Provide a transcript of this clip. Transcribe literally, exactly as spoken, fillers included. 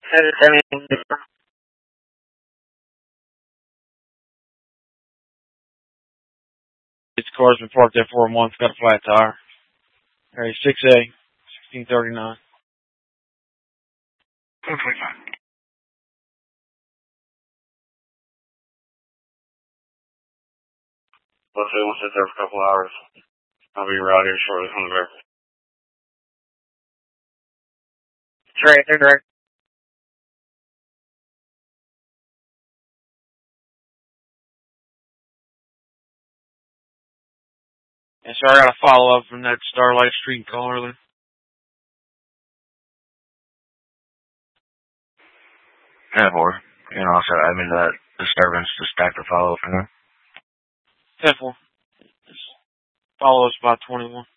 seven seven. Its car's been parked there for a month, got a flat tire. Area six A, sixteen thirty-nine. ten twenty-five. Let's say we'll sit there for a couple hours. I'll be around here shortly from the bear. Straight, they're direct. And so I got a follow up from that Starlight Street call earlier. ten four. And also add me to that disturbance to stack the follow up from there. ten four. Follow us by twenty-one.